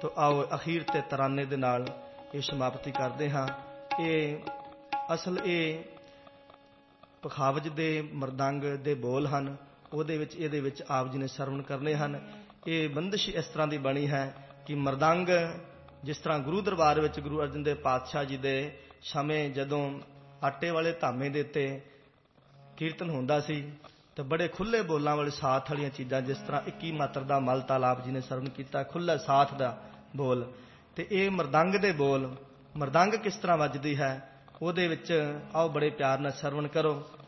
ਤੋ ਆਓ ਅਖੀਰ ਤੇ ਤਰਾਨੇ ਦੇ ਨਾਲ ਇਹ ਸਮਾਪਤੀ ਕਰਦੇ ਹਾਂ। ਇਹ ਪਖਾਵਜ ਦੇ ਮਰਦੰਗ ਦੇ ਬੋਲ ਹਨ, ਇਹਦੇ ਵਿੱਚ ਆਪ ਜੀ ਨੇ ਸਰਵਣ ਕਰਨੇ ਹਨ। ਇਹ ਬੰਦਿਸ਼ ਇਸ ਤਰ੍ਹਾਂ ਦੀ ਬਣੀ ਹੈ ਕਿ ਮਰਦੰਗ ਜਿਸ ਤਰ੍ਹਾਂ ਗੁਰੂ ਦਰਬਾਰ ਵਿੱਚ ਗੁਰੂ ਅਰਜਨ ਦੇਵ ਪਾਤਸ਼ਾਹ ਜੀ ਦੇ ਸਮੇਂ ਜਦੋਂ ਆਟੇ ਵਾਲੇ ਧਾਮੇ ਦੇ ਉੱਤੇ ਕੀਰਤਨ ਹੁੰਦਾ ਸੀ ਤਾਂ ਬੜੇ ਖੁੱਲ੍ਹੇ ਬੋਲਾਂ ਵਾਲੇ ਸਾਥ ਵਾਲੀਆਂ ਚੀਜ਼ਾਂ, ਜਿਸ ਤਰ੍ਹਾਂ 21 ਮਾਤਰ ਦਾ ਮਲ ਤਾਲ ਆਪ ਜੀ ਨੇ ਸਰਵਣ ਕੀਤਾ, ਖੁੱਲ੍ਹਾ ਸਾਥ ਦਾ ਬੋਲ। ਅਤੇ ਇਹ ਮਰਦੰਗ ਦੇ ਬੋਲ, ਮਰਦੰਗ ਕਿਸ ਤਰ੍ਹਾਂ ਵੱਜਦੀ ਹੈ ਉਹਦੇ ਵਿੱਚ ਆਓ ਬੜੇ ਪਿਆਰ ਨਾਲ ਸਰਵਣ ਕਰੋ।